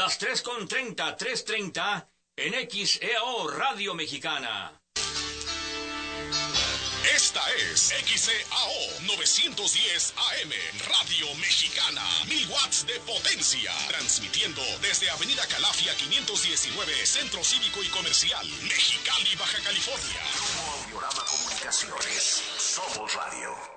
Las 3:30, 3:30 en XEO Radio Mexicana. Esta es XEAO 910 AM, Radio Mexicana, 1000 watts de potencia, transmitiendo desde Avenida Calafia 519, Centro Cívico y Comercial, Mexicali, Baja California. Grupo Audiorama Comunicaciones, somos radio.